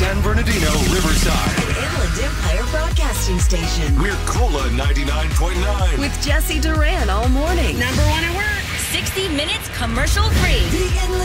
San Bernardino, Riverside. Inland Empire Broadcasting Station. We're Cola 99.9. With Jesse Duran all morning. Number one at work. 60 minutes commercial free. The Inland